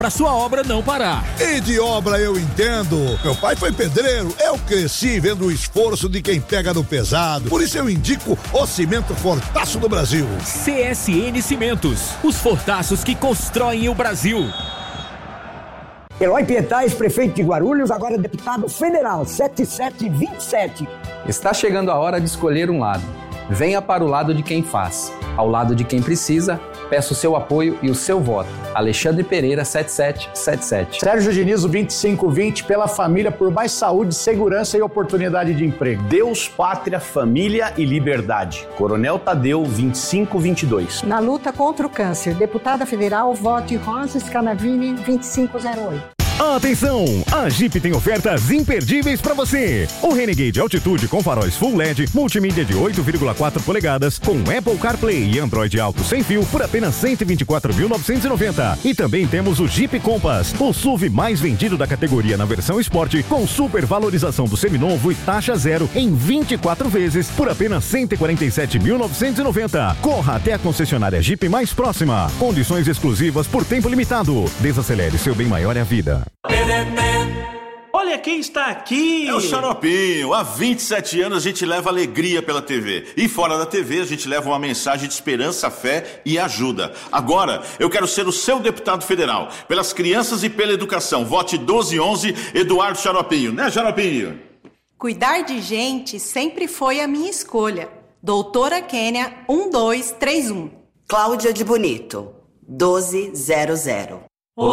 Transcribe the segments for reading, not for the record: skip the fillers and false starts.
Pra sua obra não parar. E de obra eu entendo. Meu pai foi pedreiro, eu cresci vendo o esforço de quem pega no pesado. Por isso eu indico o Cimento Fortaço do Brasil. CSN Cimentos, os fortaços que constroem o Brasil. Eloy Pietaz, prefeito de Guarulhos, agora deputado federal, 7727. Está chegando a hora de escolher um lado. Venha para o lado de quem faz. Ao lado de quem precisa, peço o seu apoio e o seu voto. Alexandre Pereira, 7777. Sérgio Diniz, 2520, pela família, por mais saúde, segurança e oportunidade de emprego. Deus, pátria, família e liberdade. Coronel Tadeu, 2522. Na luta contra o câncer, deputada federal, vote Rosa Scanavini, 2508. Atenção! A Jeep tem ofertas imperdíveis para você. O Renegade Altitude com faróis Full LED, multimídia de 8,4 polegadas, com Apple CarPlay e Android Auto sem fio por apenas R$124.990. E também temos o Jeep Compass, o SUV mais vendido da categoria na versão Sport, com super valorização do seminovo e taxa zero em 24 vezes por apenas R$147.990. Corra até a concessionária Jeep mais próxima. Condições exclusivas por tempo limitado. Desacelere, seu bem maior é a vida. Olha quem está aqui! É o Xaropinho. Há 27 anos a gente leva alegria pela TV. E fora da TV a gente leva uma mensagem de esperança, fé e ajuda. Agora eu quero ser o seu deputado federal. Pelas crianças e pela educação. Vote 1211 Eduardo Xaropinho. Né, Xaropinho? Cuidar de gente sempre foi a minha escolha. Doutora Kênia, 1231. Cláudia de Bonito, 1200.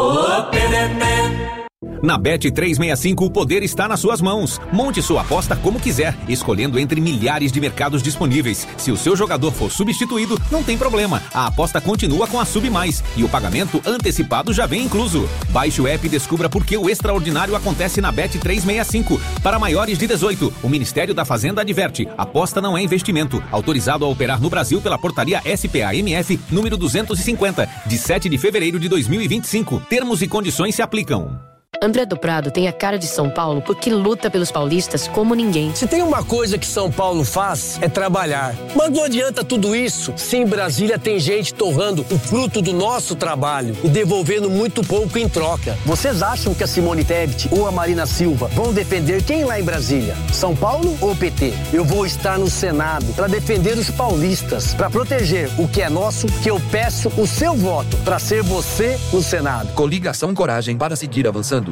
Na Bet365 o poder está nas suas mãos. Monte sua aposta como quiser, escolhendo entre milhares de mercados disponíveis. Se o seu jogador for substituído, não tem problema. A aposta continua com a Sub Mais e o pagamento antecipado já vem incluso. Baixe o app e descubra por que o extraordinário acontece na Bet365. Para maiores de 18, o Ministério da Fazenda adverte: aposta não é investimento. Autorizado a operar no Brasil pela portaria SPAMF número 250, de 7 de fevereiro de 2025. Termos e condições se aplicam. André do Prado tem a cara de São Paulo porque luta pelos paulistas como ninguém. Se tem uma coisa que São Paulo faz, é trabalhar. Mas não adianta tudo isso se em Brasília tem gente torrando o fruto do nosso trabalho e devolvendo muito pouco em troca. Vocês acham que a Simone Tebet ou a Marina Silva vão defender quem lá em Brasília? São Paulo ou PT? Eu vou estar no Senado para defender os paulistas, para proteger o que é nosso, que eu peço o seu voto para ser você no Senado. Coligação Coragem para seguir avançando.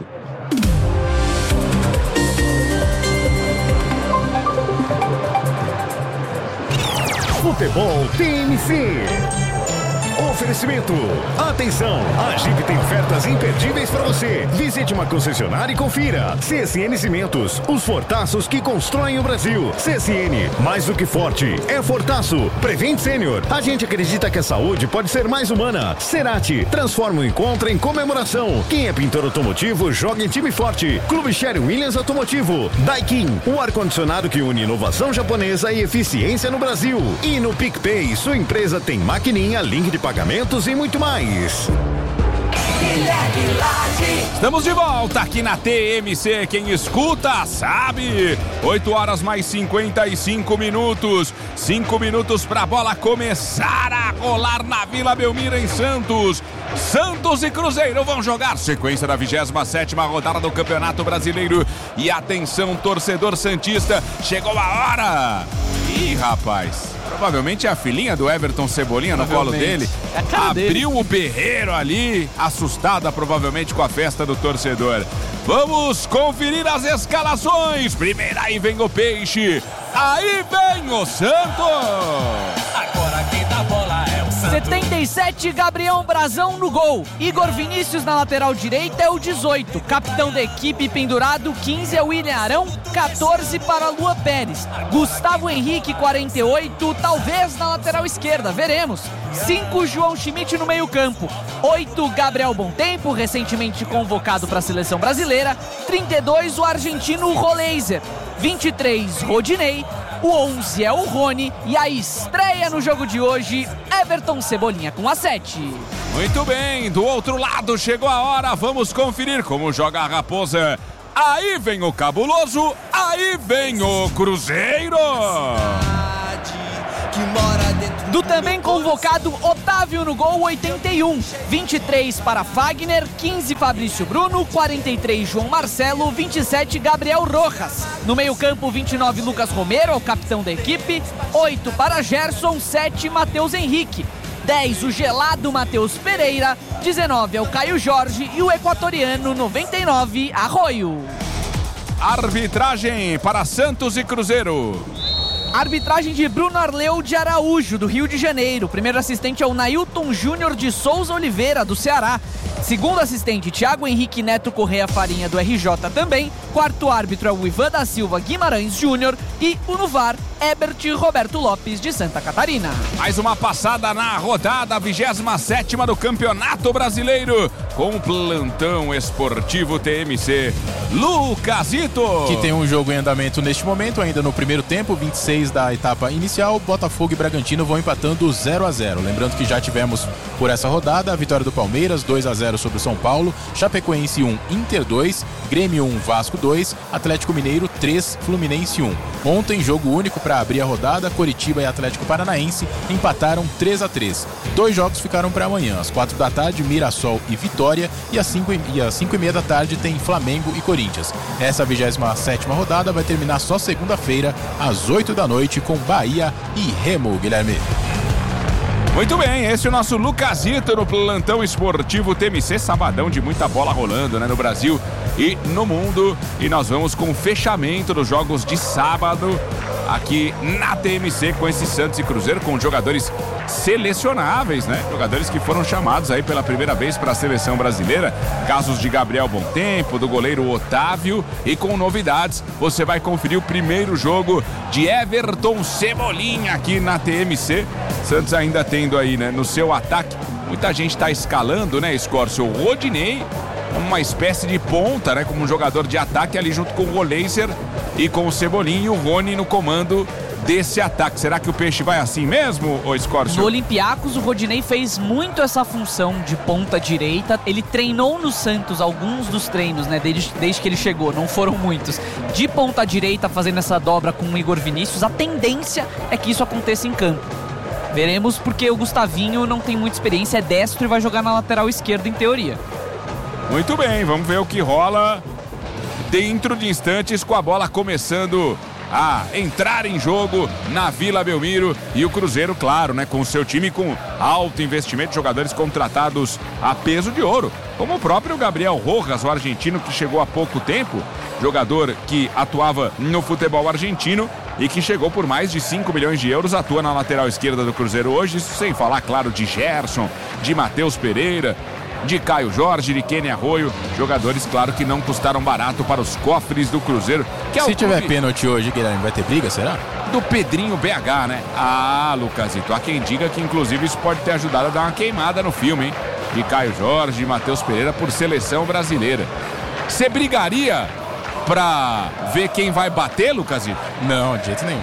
Futebol TMC. Oferecimento. Atenção, a Jeep tem ofertas imperdíveis para você. Visite uma concessionária e confira. CSN Cimentos, os fortaços que constroem o Brasil. CSN, mais do que forte, é fortaço. Prevent Sênior, a gente acredita que a saúde pode ser mais humana. Cerati, transforma o encontro em comemoração. Quem é pintor automotivo, joga em time forte. Clube Sherwin-Williams Automotivo. Daikin, o ar-condicionado que une inovação japonesa e eficiência no Brasil. E no PicPay, sua empresa tem maquininha, link de pagamentos e muito mais. Estamos de volta aqui na TMC. Quem escuta sabe. 8 horas mais 55 minutos. 5 minutos para a bola começar a rolar na Vila Belmiro, em Santos. Santos e Cruzeiro vão jogar sequência da 27ª rodada do Campeonato Brasileiro. E atenção, torcedor santista, chegou a hora. Ih, rapaz, provavelmente é a filhinha do Everton Cebolinha no colo dele. Abriu o berreiro ali, assustada provavelmente com a festa do torcedor. Vamos conferir as escalações. Primeiro aí vem o Peixe, aí vem o Santos. Agora quem dá bola é o Santos. 77, Gabriel Brazão no gol. Igor Vinícius na lateral direita é o 18. Capitão da equipe pendurado, 15 é o William Arão, 14 para Lua Pérez. Gustavo Henrique, 48, talvez na lateral esquerda, veremos. 5, João Schmidt no meio campo. 8, Gabriel Bontempo, recentemente convocado para a seleção brasileira. 32, o argentino Roleiser. 23, Rodinei. O 11 é o Rony. E a estreia no jogo de hoje, Everton Cebolinha com a 7. Muito bem, do outro lado chegou a hora. Vamos conferir como joga a Raposa. Aí vem o Cabuloso, aí vem o Cruzeiro. Do também convocado Otávio no gol, 81. 23 para Fagner, 15 Fabrício Bruno, 43 João Marcelo, 27 Gabriel Rojas. No meio-campo, 29 Lucas Romero, o capitão da equipe, 8 para Gerson, 7 Matheus Henrique. 10 o gelado Matheus Pereira, 19 é o Caio Jorge e o equatoriano 99 Arroio. Arbitragem para Santos e Cruzeiro. Arbitragem de Bruno Arleu de Araújo, do Rio de Janeiro. Primeiro assistente é o Nailton Júnior de Souza Oliveira, do Ceará. Segundo assistente, Thiago Henrique Neto Correia Farinha, do RJ também. Quarto árbitro é o Ivan da Silva Guimarães Júnior. E o no VAR, Ebert Roberto Lopes, de Santa Catarina. Mais uma passada na rodada 27ª do Campeonato Brasileiro, com o plantão esportivo TMC. Lucasito! Que tem um jogo em andamento neste momento, ainda no primeiro tempo, 26 da etapa inicial. Botafogo e Bragantino vão empatando 0-0. Lembrando que já tivemos por essa rodada a vitória do Palmeiras, 2-0 sobre o São Paulo, Chapecoense 1, Inter 2, Grêmio 1, Vasco 2, Atlético Mineiro 3, Fluminense 1. Ontem, jogo único para abrir a rodada, Coritiba e Atlético Paranaense empataram 3-3. 2 jogos ficaram para amanhã, às 4 da tarde, Mirassol e Vitória, e às 5h30 da tarde tem Flamengo e Corinthians. Essa 27ª rodada vai terminar só segunda-feira, às 8 da noite, com Bahia e Remo, Guilherme. Muito bem, esse é o nosso Lucasito no plantão esportivo TMC, sabadão de muita bola rolando, né, no Brasil e no mundo. E nós vamos com o fechamento dos jogos de sábado aqui na TMC com esse Santos e Cruzeiro, com jogadores selecionáveis, né? Jogadores que foram chamados aí pela primeira vez para a seleção brasileira. Casos de Gabriel Bontempo, do goleiro Otávio, e com novidades, você vai conferir o primeiro jogo de Everton Cebolinha aqui na TMC. Santos ainda tendo aí, né, no seu ataque, muita gente está escalando, né, Escórcio, o Rodinei, uma espécie de ponta, né, como um jogador de ataque ali junto com o Oleiser e com o Cebolinha e o Rony no comando desse ataque. Será que o Peixe vai assim mesmo, ô Escórcio? No Olympiacos, o Rodinei fez muito essa função de ponta direita. Ele treinou no Santos alguns dos treinos, né, desde que ele chegou, não foram muitos, de ponta direita, fazendo essa dobra com o Igor Vinícius. A tendência é que isso aconteça em campo. Veremos, porque o Gustavinho não tem muita experiência, é destro e vai jogar na lateral esquerda em teoria. Muito bem, vamos ver o que rola dentro de instantes, com a bola começando a entrar em jogo na Vila Belmiro, e o Cruzeiro, claro, né, com o seu time com alto investimento, jogadores contratados a peso de ouro, como o próprio Gabriel Rojas, o argentino, que chegou há pouco tempo, jogador que atuava no futebol argentino e que chegou por mais de 5 milhões de euros, atua na lateral esquerda do Cruzeiro hoje, isso sem falar, claro, de Gerson, de Matheus Pereira, de Caio Jorge, de Kenny Arroio, jogadores, claro, que não custaram barato para os cofres do Cruzeiro. Que é Se tiver pênalti hoje, Guilherme, vai ter briga, será? Do Pedrinho BH, né? Ah, Lucasito, há quem diga que inclusive isso pode ter ajudado a dar uma queimada no filme, hein? De Caio Jorge, de Matheus Pereira por seleção brasileira. Você brigaria pra ver quem vai bater, Lucasito? Não, de jeito nenhum.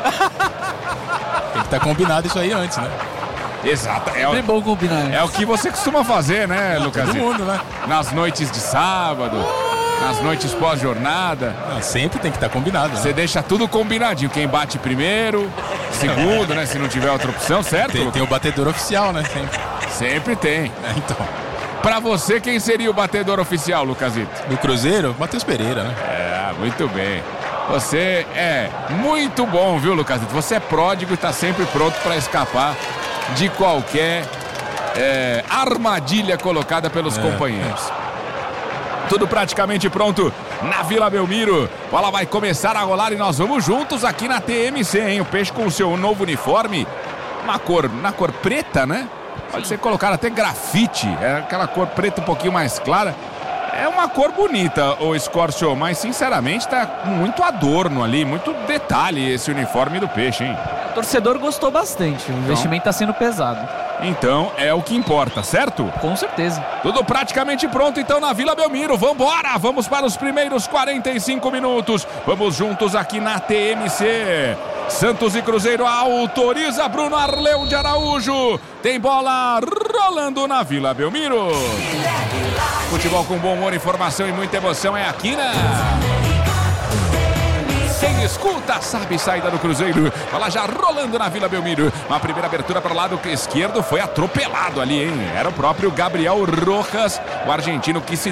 Tem que estar combinado isso aí antes, né? Exato. É bom combinar. É o que você costuma fazer, né, Lucas? Todo mundo, né? Nas noites de sábado, nas noites pós-jornada. Sempre tem que estar combinado. Você deixa tudo combinadinho. Quem bate primeiro, segundo, né? Se não tiver outra opção, certo? Tem o batedor oficial, né? Sempre tem. Então. Pra você, quem seria o batedor oficial, Lucasito? Do Cruzeiro? Matheus Pereira, né? Muito bem. Você é muito bom, viu, Lucasito? Você é pródigo e tá sempre pronto pra escapar de qualquer armadilha colocada pelos companheiros. Tudo praticamente pronto na Vila Belmiro. Bola vai começar a rolar e nós vamos juntos aqui na TMC, hein? O Peixe com o seu novo uniforme, na cor preta, né? Pode ser colocado até grafite, é aquela cor preta um pouquinho mais clara. É uma cor bonita, o Escórcio, mas sinceramente tá muito adorno ali, muito detalhe esse uniforme do Peixe, hein? O torcedor gostou bastante, o investimento tá sendo pesado. Então é o que importa, certo? Com certeza. Tudo praticamente pronto então na Vila Belmiro. Vambora, vamos para os primeiros 45 minutos. Vamos juntos aqui na TMC. Santos e Cruzeiro autoriza Bruno Arleu de Araújo. Tem bola rolando na Vila Belmiro. Futebol com bom humor, informação e muita emoção é aqui na... Sem quem escuta, sabe, saída do Cruzeiro. Bola já rolando na Vila Belmiro. Uma primeira abertura para o lado esquerdo, foi atropelado ali, hein? Era o próprio Gabriel Rojas, o argentino que se